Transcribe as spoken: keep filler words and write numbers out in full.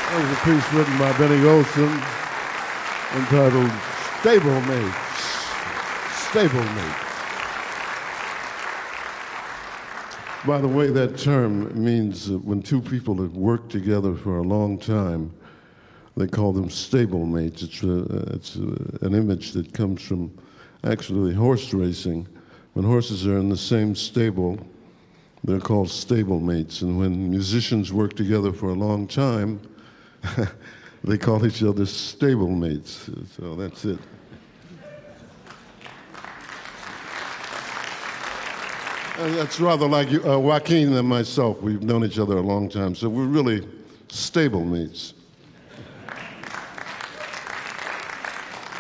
That was a piece written by Benny Golson entitled Stablemates. Stablemates. By the way, that term means uh, when two people have worked together for a long time, they call them stablemates. It's, uh, it's uh, an image that comes from actually horse racing. When horses are in the same stable, they're called stablemates. And when musicians work together for a long time, they call each other stablemates. So that's it. And that's rather like you, uh, Joaquin and myself. We've known each other a long time, so we're really stablemates.